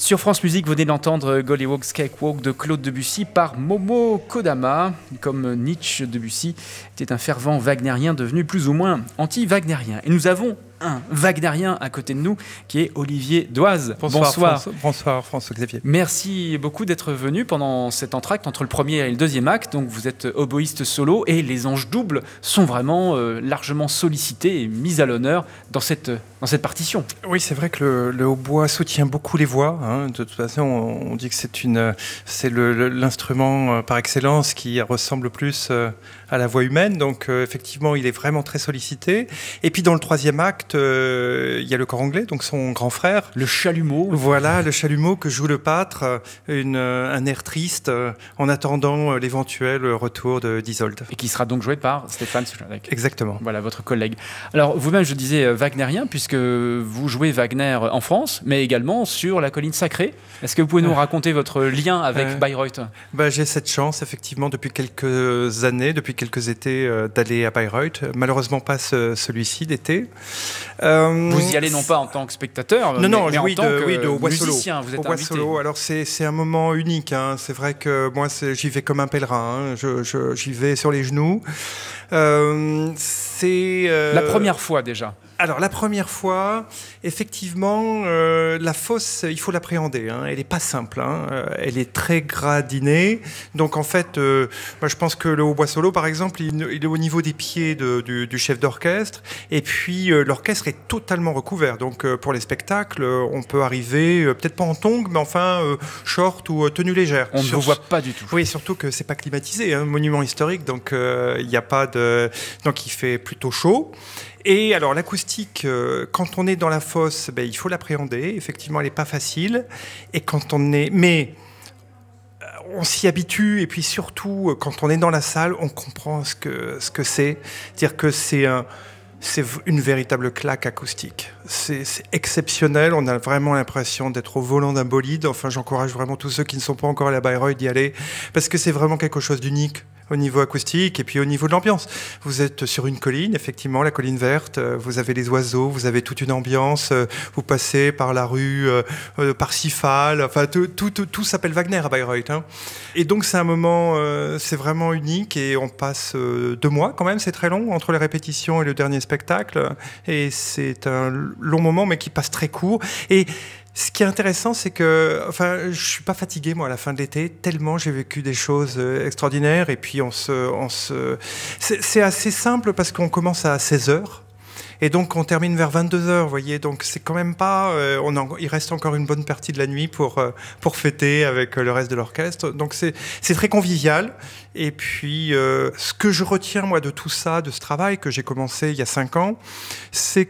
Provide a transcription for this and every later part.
Sur France Musique, vous venez d'entendre Gollywog's Cakewalk de Claude Debussy par Momo Kodama. Comme Nietzsche, Debussy était un fervent wagnérien devenu plus ou moins anti-wagnérien. Et nous avons un wagnérien à côté de nous qui est Olivier Doise. Bonsoir. Bonsoir François-Xavier. Merci beaucoup d'être venu pendant cet entracte entre le premier et le deuxième acte. Donc vous êtes oboïste solo et les anges doubles sont vraiment largement sollicités et mis à l'honneur dans cette partition. Oui, c'est vrai que le hautbois soutient beaucoup les voix. De toute façon, on dit que c'est l'instrument par excellence qui ressemble plus à la voix humaine. Donc effectivement, il est vraiment très sollicité. Et puis dans le troisième acte, il y a le cor anglais, donc son grand frère. Le chalumeau. Voilà, le chalumeau que joue le pâtre, un air triste en attendant l'éventuel retour d'Isolde. Et qui sera donc joué par Stéphane Soucharek. Exactement. Voilà, votre collègue. Alors vous-même, je disais wagnérien, puisque vous jouez Wagner en France, mais également sur la colline sacrée. Est-ce que vous pouvez nous raconter votre lien avec Bayreuth ? J'ai cette chance, effectivement, depuis quelques années, depuis quelques étés, d'aller à Bayreuth. Malheureusement pas celui-ci d'été. Vous y allez non pas en tant que spectateur, mais en tant que musicien. Vous êtes invité. Solo. Alors c'est un moment unique. C'est vrai que moi j'y vais comme un pèlerin. J'y vais sur les genoux. C'est la première fois déjà. Alors la première fois, effectivement, la fosse, il faut l'appréhender. Elle n'est pas simple. Elle est très gradinée. Donc en fait, moi, je pense que le hautbois solo, par exemple, il est au niveau des pieds du chef d'orchestre. Et puis l'orchestre est totalement recouvert. Donc pour les spectacles, on peut arriver, peut-être pas en tongs, mais enfin short ou tenue légère. On ne vous voit pas du tout. Oui, surtout que c'est pas climatisé, monument historique. Donc il n'y a pas de. Donc il fait plutôt chaud. Et alors l'acoustique, quand on est dans la fosse, il faut l'appréhender. Effectivement, elle n'est pas facile. Et quand mais on s'y habitue. Et puis surtout, quand on est dans la salle, on comprend ce que c'est. C'est-à-dire que c'est une véritable claque acoustique. C'est exceptionnel. On a vraiment l'impression d'être au volant d'un bolide. Enfin, j'encourage vraiment tous ceux qui ne sont pas encore allés à Bayreuth d'y aller, parce que c'est vraiment quelque chose d'unique au niveau acoustique et puis au niveau de l'ambiance. Vous êtes sur une colline, effectivement, la colline verte, vous avez les oiseaux, vous avez toute une ambiance, vous passez par la rue Parsifal, enfin tout s'appelle Wagner à Bayreuth. Et donc c'est un moment, c'est vraiment unique et on passe 2 mois quand même, c'est très long, entre les répétitions et le dernier spectacle. Et c'est un long moment mais qui passe très court. Et ce qui est intéressant, c'est que, je suis pas fatigué moi à la fin de l'été, tellement j'ai vécu des choses extraordinaires. Et puis c'est assez simple parce qu'on commence à 16h. Et donc, on termine vers 22h, vous voyez. Donc, c'est quand même pas... il reste encore une bonne partie de la nuit pour fêter avec le reste de l'orchestre. Donc, c'est très convivial. Et puis, ce que je retiens, moi, de tout ça, de ce travail que j'ai commencé il y a 5 ans, c'est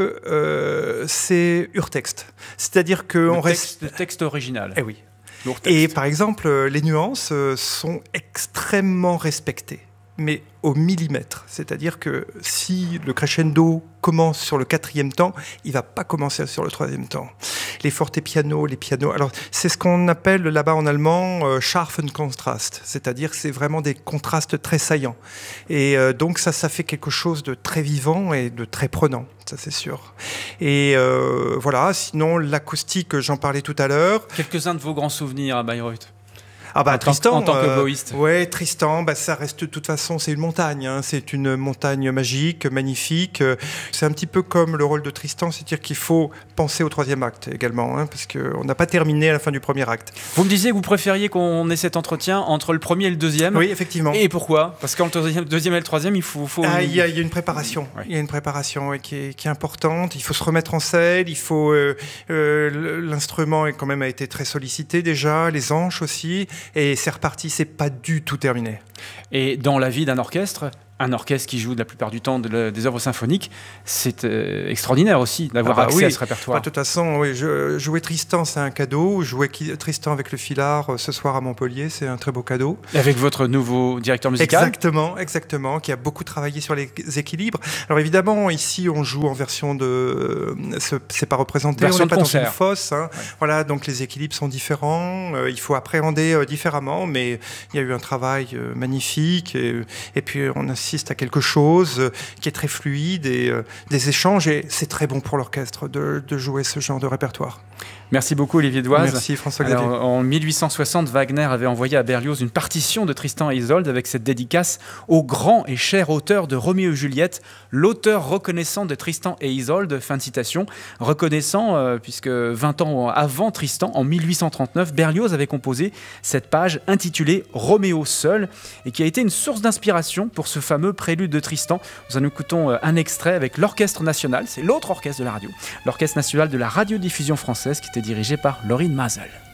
que c'est urtexte. C'est-à-dire qu'on reste... Le texte original. Eh oui. Et par exemple, les nuances sont extrêmement respectées, mais au millimètre. C'est-à-dire que si le crescendo commence sur le 4e temps, il ne va pas commencer sur le 3e temps. Les fortepianos, les pianos... Alors, c'est ce qu'on appelle là-bas en allemand scharfen Kontrast. C'est-à-dire que c'est vraiment des contrastes très saillants. Et donc, ça fait quelque chose de très vivant et de très prenant. Ça, c'est sûr. Et voilà, sinon, l'acoustique, j'en parlais tout à l'heure. Quelques-uns de vos grands souvenirs à Bayreuth ? Tristan, en tant qu'oboïste. Ouais, Tristan, ça reste de toute façon, c'est une montagne. C'est une montagne magique, magnifique. C'est un petit peu comme le rôle de Tristan, c'est-à-dire qu'il faut penser au 3e acte également, parce qu'on n'a pas terminé à la fin du 1er acte. Vous me disiez que vous préfériez qu'on ait cet entretien entre le 1er et le 2e. Oui, effectivement. Et pourquoi ? Parce qu'entre le 2e et le 3e, il faut... Il y a une préparation. Ouais. Il y a une préparation qui est importante. Il faut se remettre en selle. Il faut... l'instrument quand même a été très sollicité déjà, les anches aussi. Et c'est reparti, c'est pas du tout terminé. Et dans la vie d'un orchestre, un orchestre qui joue la plupart du temps des œuvres symphoniques, c'est extraordinaire aussi d'avoir accès à ce répertoire. De toute façon, oui, jouer Tristan, c'est un cadeau. Jouer Tristan avec le Filard ce soir à Montpellier, c'est un très beau cadeau. Et avec votre nouveau directeur musical ? Exactement, qui a beaucoup travaillé sur les équilibres. Alors évidemment, ici, on joue en version de... c'est pas représenté, version on n'est pas concert. Dans une fosse. Ouais. Voilà, donc les équilibres sont différents. Il faut appréhender différemment, mais il y a eu un travail magnifique. Et puis, on assiste à quelque chose qui est très fluide et des échanges. Et c'est très bon pour l'orchestre de jouer ce genre de répertoire. Merci beaucoup Olivier Doise. Merci François-Xavier. En 1860, Wagner avait envoyé à Berlioz une partition de Tristan et Isolde avec cette dédicace au grand et cher auteur de Roméo et Juliette, l'auteur reconnaissant de Tristan et Isolde, fin de citation, reconnaissant puisque 20 ans avant Tristan, en 1839, Berlioz avait composé cette page intitulée Roméo seul et qui a été une source d'inspiration pour ce fameux prélude de Tristan. Nous en écoutons un extrait avec l'Orchestre National, c'est l'autre orchestre de la radio, l'Orchestre National de la Radiodiffusion française qui était dirigé par Laurine Mazel.